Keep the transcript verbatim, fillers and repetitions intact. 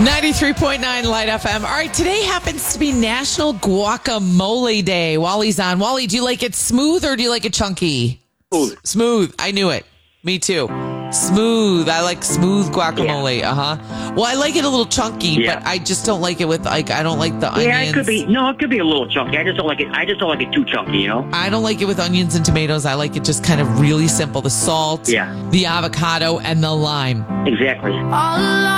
ninety-three point nine Light F M. All right, today happens to be National Guacamole Day. Wally's on. Wally, do you like it smooth or do you like it chunky? Smooth. Smooth. I knew it. Me too. Smooth. I like smooth guacamole. Yeah. Uh-huh. Well, I like it a little chunky, Yeah. but I just don't like it with, like, I don't like the onions. Yeah, it could be. No, it could be a little chunky. I just don't like it. I just don't like it too chunky. You know. I don't like it with onions and tomatoes. I like it just kind of really simple. The salt, Yeah. the avocado, and the lime. Exactly. All alone.